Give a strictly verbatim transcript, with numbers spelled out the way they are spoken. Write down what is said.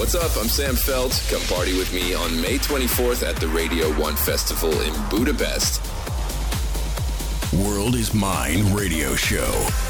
What's up? I'm Sam Felt. Come party with me on May twenty-fourth at the Radio one Festival in Budapest. World is Mine radio show.